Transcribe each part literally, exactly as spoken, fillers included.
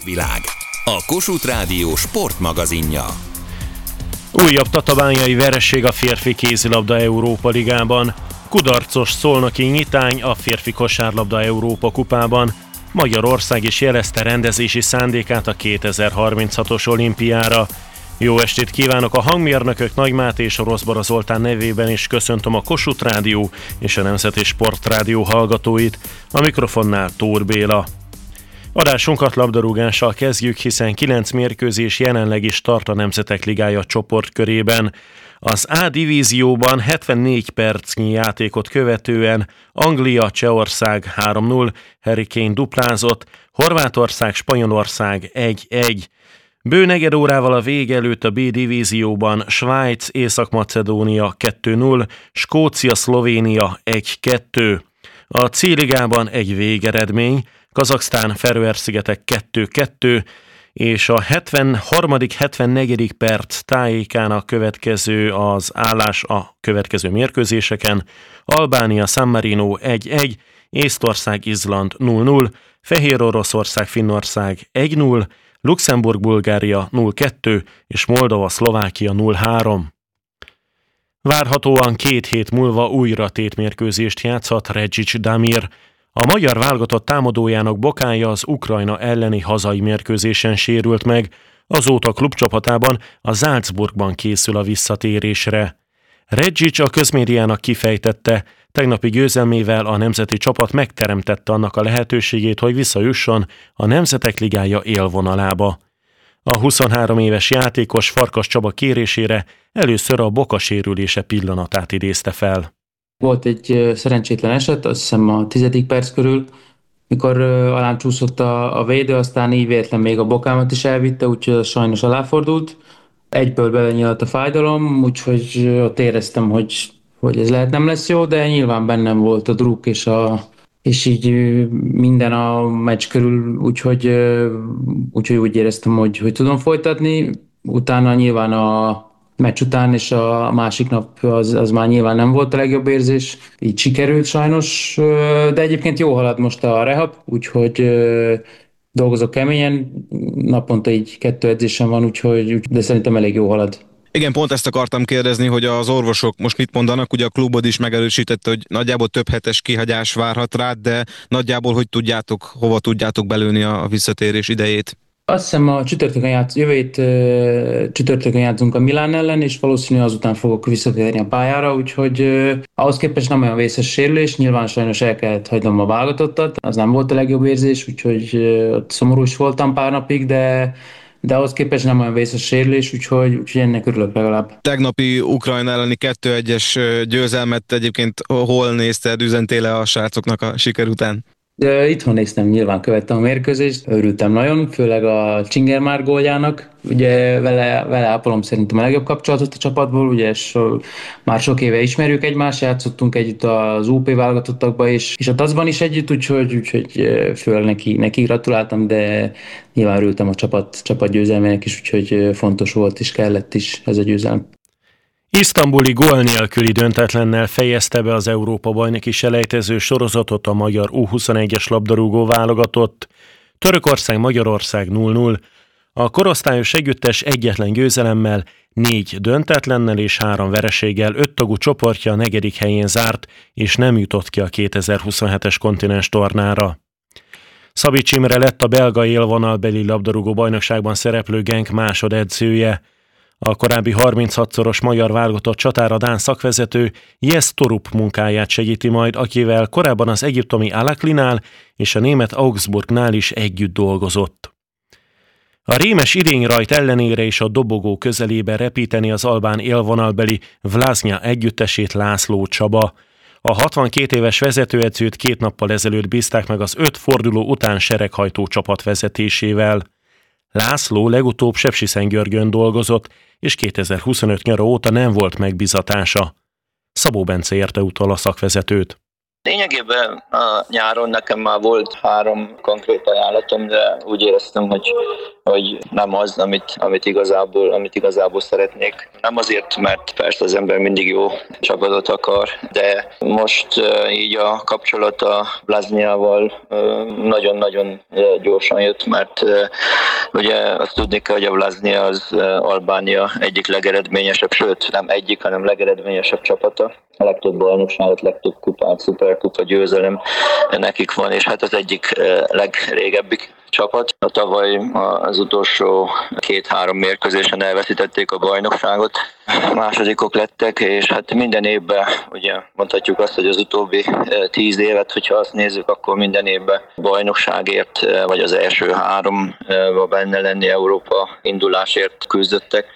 Sportvilág, a Kossuth Rádió sportmagazinja. Újabb tatabányai vereség a férfi kézilabda Európa Ligában. Kudarcos szolnoki nyitány a férfi kosárlabda Európa kupában. Magyarország is jelezte rendezési szándékát a kétezer-harminchatos olimpiára. Jó estét kívánok a hangmérnökök Nagy Máté és Rosbara Zoltán nevében is köszöntöm a Kossuth Rádió és a Nemzeti Sportrádió hallgatóit. A mikrofonnál Tóth Béla. Adásunkat labdarúgással kezdjük, hiszen kilenc mérkőzés jelenleg is tart a Nemzetek Ligája csoportkörében. Az A divízióban hetvennégy percnyi játékot követően Anglia, Csehország három null, Harry Kane duplázott, Horvátország, Spanyolország egy egy. Bő negyed órával a vége előtt a B divízióban Svájc, Észak-Macedónia kettő null, Skócia, Szlovénia egy kettő. A C-ligában egy végeredmény, Kazaksztán, Feröer-szigetek kettő kettő, és a hetvenharmadik hetvennegyedik perc tájékán a következő az állás a következő mérkőzéseken: Albánia, San Marino egy egy, Észtország, Izland null null, Fehéroroszország, Finnország egy null, Luxemburg, Bulgária null kettő és Moldova, Szlovákia null három. Várhatóan két hét múlva újra tétmérkőzést játszhat Redžić Damir. A magyar válogatott támadójának bokája az Ukrajna elleni hazai mérkőzésen sérült meg, azóta klubcsapatában a Salzburgban készül a visszatérésre. Redžić a közmédiának kifejtette, tegnapi győzelmével a nemzeti csapat megteremtette annak a lehetőségét, hogy visszajusson a Nemzetek Ligája élvonalába. A huszonhárom éves játékos Farkas Csaba kérésére először a boka sérülése pillanatát idézte fel. Volt egy szerencsétlen eset, azt hiszem a tizedik perc körül, mikor alám csúszott a, a védő, aztán így véletlen még a bokámat is elvitte, úgyhogy sajnos aláfordult. Egyből belenyílt a fájdalom, úgyhogy ott éreztem, hogy, hogy ez lehet nem lesz jó, de nyilván bennem volt a druk és, a, és így minden a meccs körül, úgyhogy, úgyhogy úgy éreztem, hogy, hogy tudom folytatni. Utána nyilván a meccs után és a másik nap az, az már nyilván nem volt a legjobb érzés, így sikerült sajnos, de egyébként jó halad most a rehab, úgyhogy dolgozok keményen, naponta így kettő edzésem van, úgyhogy, de szerintem elég jó halad. Igen, pont ezt akartam kérdezni, hogy az orvosok most mit mondanak, ugye a klubod is megerősítette, hogy nagyjából több hetes kihagyás várhat rád, de nagyjából hogy tudjátok, hova tudjátok belőni a visszatérés idejét? Azt hiszem a csütörtökön játsz, jövét uh, csütörtökön játszunk a Milán ellen, és valószínűleg azután fogok visszatérni a pályára, úgyhogy uh, ahhoz képest nem olyan vészes sérülés, nyilván sajnos el kellett hagynom a válogatottat, az nem volt a legjobb érzés, úgyhogy uh, szomorú is voltam pár napig, de de ahhoz képest nem olyan vészes sérülés, úgyhogy, úgyhogy ennek örülök legalább. Tegnapi Ukrajna elleni kettő egyes győzelmet egyébként hol nézted, üzentél le a srácoknak a siker után? De itthon néztem, nyilván követtem a mérkőzést, örültem nagyon, főleg a Csingermár góljának. Ugye vele, vele ápolom szerintem a legjobb kapcsolatot a csapatból, ugye so, már sok éve ismerjük egymást, játszottunk együtt az u pé válogatottakban is, és a tacban is együtt, úgyhogy, úgyhogy főleg neki, neki gratuláltam, de nyilván örültem a csapat, csapat győzelmének is, úgyhogy fontos volt és kellett is ez a győzelem. Isztambuli gól nélküli döntetlennel fejezte be az Európa-bajnoki selejtező sorozatot a magyar U huszonegyes labdarúgó válogatott. Törökország, Magyarország null null. A korosztályos együttes egyetlen győzelemmel, négy döntetlennel és három vereséggel öttagú csoportja a negyedik helyén zárt, és nem jutott ki a kétezer-huszonhetes kontinens tornára. Szabics Imre lett a belga élvonalbeli labdarúgó bajnokságban szereplő Genk másodedzője. A korábbi harminchatszoros magyar válogatott csatára dán szakvezető Jes Torup munkáját segíti majd, akivel korábban az egyiptomi Al-Ahlinál és a német Augsburgnál is együtt dolgozott. A rémes idényrajt ellenére is a dobogó közelébe repíteni az albán élvonalbeli Vlaznya együttesét László Csaba. A hatvankét éves vezetőedzőt két nappal ezelőtt bízták meg az öt forduló után sereghajtó csapat vezetésével. László legutóbb Sepsiszentgyörgyön dolgozott, és kétezer-huszonöt nyara óta nem volt megbízatása. Szabó Bence érte utol a szakvezetőt. Lényegében a nyáron nekem már volt három konkrét ajánlatom, de úgy éreztem, hogy, hogy nem az, amit, amit, igazából, amit igazából szeretnék. Nem azért, mert persze az ember mindig jó csapatot akar, de most így a kapcsolat a Blazniával nagyon-nagyon gyorsan jött, mert ugye azt tudni kell, hogy a Blaznia az Albánia egyik legeredményesebb, sőt nem egyik, hanem legeredményesebb csapata. A legtöbb bajnokságot, legtöbb kupát, szuperkupa győzelem nekik van, és hát az egyik legrégebbi csapat. A tavaly az utolsó két-három mérkőzésen elveszítették a bajnokságot, másodikok lettek, és hát minden évben, ugye mondhatjuk azt, hogy az utóbbi tíz évet, hogyha azt nézzük, akkor minden évben bajnokságért, vagy az első háromba benne lenni Európa indulásért küzdöttek.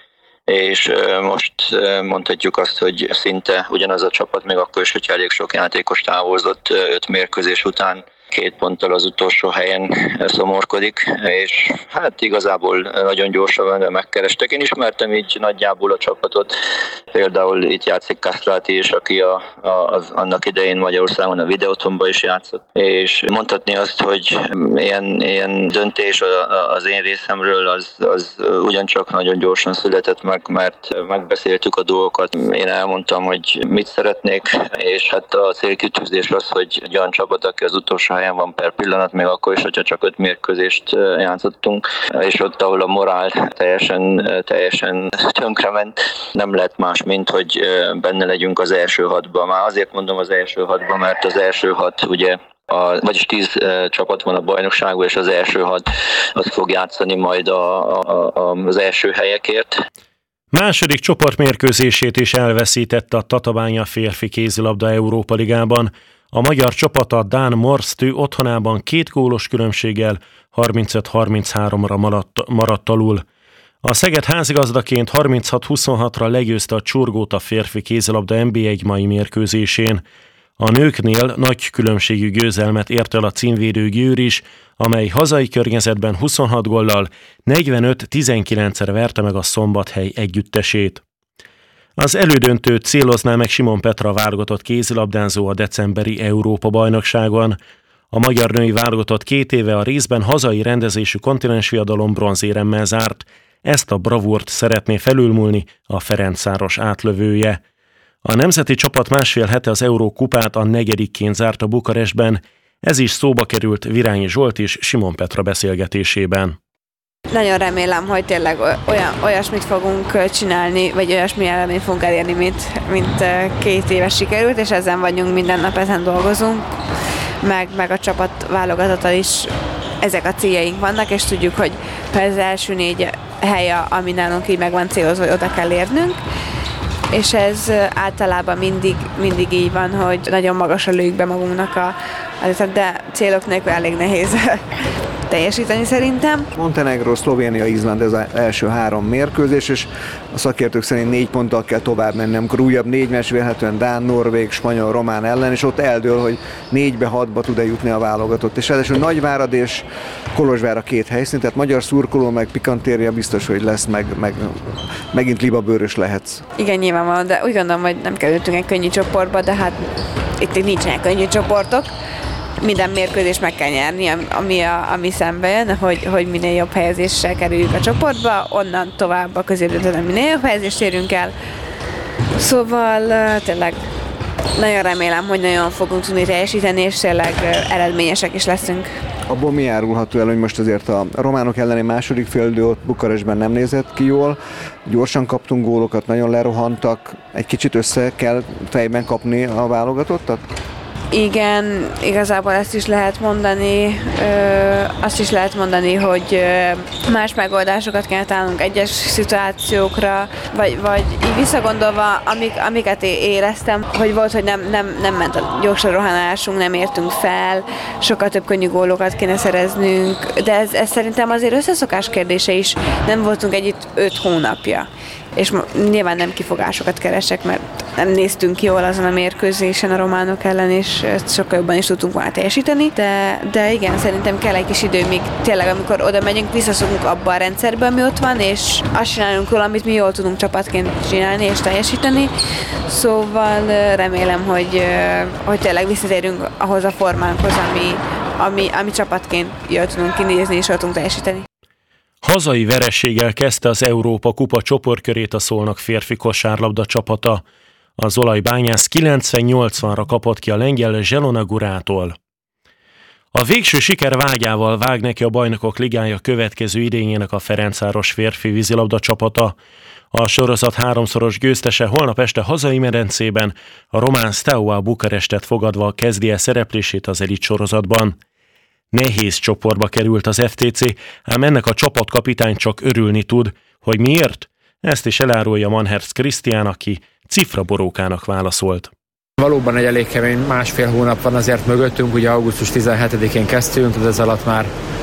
És most mondhatjuk azt, hogy szinte ugyanaz a csapat, még akkor is, hogyha elég sok játékos távozott öt mérkőzés után, két ponttal az utolsó helyen szomorkodik, és hát igazából nagyon gyorsan megkerestek. Én ismertem így nagyjából a csapatot, például itt játszik Kastrati is, aki a, a, az, annak idején Magyarországon a Videotonban is játszott, és mondhatni azt, hogy ilyen, ilyen döntés az én részemről az, az ugyancsak nagyon gyorsan született meg, mert megbeszéltük a dolgokat. Én elmondtam, hogy mit szeretnék, és hát a célkitűzés az, hogy egy olyan csapat, aki az utolsó helyen van per pillanat, még akkor is, hogyha csak öt mérkőzést játszottunk, és ott, ahol a morál teljesen, teljesen tönkrement, nem lett más, mint hogy benne legyünk az első hatban. Már azért mondom az első hatban, mert az első hat ugye A, vagyis tíz e, csapat van a bajnokságban, és az első hat az fog játszani majd a, a, a, az első helyekért. Második csoportmérkőzését is elveszítette a Tatabánya férfi kézilabda Európa Ligában. A magyar csapat a dán Morstö otthonában két gólos különbséggel harmincöt harminchárom-ra maradt, maradt alul. A Szeged házigazdaként harminchat huszonhatra legyőzte a Csurgót a férfi kézilabda en bé egy mai mérkőzésén. A nőknél nagy különbségű győzelmet ért el a címvédő Győr is, amely hazai környezetben huszonhat góllal negyvenöt tizenkilenccel verte meg a Szombathely együttesét. Az elődöntőt célozná meg Simon Petra válogatott kézilabdázó a decemberi Európa-bajnokságon. A magyar női válogatott két éve a részben hazai rendezésű kontinensviadalom bronzéremmel zárt. Ezt a bravúrt szeretné felülmúlni a Ferencváros átlövője. A nemzeti csapat másfél hete az Eurókupát a negyedikként zárta Bukarestben. Ez is szóba került Virányi Zsolt és Simon Petra beszélgetésében. Nagyon remélem, hogy tényleg olyan, olyasmit fogunk csinálni, vagy olyasmi eredményt fogunk elérni, mint, mint két éves sikerült, és ezen vagyunk, minden nap ezen dolgozunk, meg, meg a csapat válogatottal is ezek a céljaink vannak, és tudjuk, hogy ez az első négy hely, ami nálunk így meg van célozva, hogy oda kell érnünk, és ez általában mindig, mindig így van, hogy nagyon magasra lőjük be magunknak a, de célok nélkül elég nehéz teljesíteni szerintem. Montenegro, Szlovénia, Izland ez az első három mérkőzés, és a szakértők szerint négy ponttal kell tovább menni, amikor újabb négy meccs vélhetően dán, norvég, spanyol, román ellen, és ott eldől, hogy négybe, hatba tud-e jutni a válogatott. És ráadásul Nagyvárad és Kolozsvár a két helyszín, tehát magyar szurkoló meg pikantéria biztos, hogy lesz, meg, meg megint libabőrös lehetsz. Igen, nyilvánvalóan, de úgy gondolom, hogy nem kerültünk egy könnyű csoportba, de hát itt nincsenek könnyű csoportok. Minden mérkőzés meg kell nyerni, ami, a, ami szembe jön, hogy, hogy minél jobb helyezéssel kerüljük a csoportba, onnan tovább a középdöntőben minél jobb helyezést érünk el. Szóval tényleg nagyon remélem, hogy nagyon fogunk tudni teljesíteni, és tényleg eredményesek is leszünk. Abból mi árulható el, hogy most azért a románok elleni második félidő ott Bukarestben nem nézett ki jól, gyorsan kaptunk gólokat, nagyon lerohantak, egy kicsit össze kell fejben kapni a válogatottat? Igen, igazából ezt is lehet mondani, ö, azt is lehet mondani, hogy ö, más megoldásokat kell találnunk egyes szituációkra, vagy, vagy így visszagondolva, amik, amiket éreztem, hogy volt, hogy nem, nem, nem ment a gyors rohanásunk, nem értünk fel, sokkal több könnyű gólokat kéne szereznünk, de ez, ez szerintem azért összeszokás kérdése is, nem voltunk együtt öt hónapja. És nyilván nem kifogásokat keresek, mert nem néztünk jól azon a mérkőzésen a románok ellen, és és sokkal jobban is tudtunk volna teljesíteni, de, de igen, szerintem kell egy kis idő, míg tényleg, amikor oda megyünk, visszaszokunk abba a rendszerbe, ami ott van, és azt csinálunk róla, amit mi jól tudunk csapatként csinálni és teljesíteni. Szóval remélem, hogy, hogy tényleg visszatérünk ahhoz a formánkhoz, ami, ami, ami csapatként jól tudunk kinézni és jól tudunk teljesíteni. Hazai vereséggel kezdte az Európa Kupa csoportkörét a Szolnok férfi kosárlabda csapata. A Zolaj-Bányász kilencven-nyolcvanra kapott ki a lengyel Zielona Górától. A végső siker vágyával vág neki a Bajnokok Ligája következő idényének a Ferencváros férfi vízilabda csapata. A sorozat háromszoros győztese holnap este hazai medencében a román Steaua Bukarestet fogadva kezdi el szereplését az elit sorozatban. Nehéz csoportba került az ef té cé, ám ennek a csapatkapitány csak örülni tud. Hogy miért? Ezt is elárulja Manherz Krisztián, aki cifraborókának válaszolt. Valóban egy elég kemény másfél hónap van azért mögöttünk, ugye augusztus tizenhetedikén kezdtünk, de ez alatt már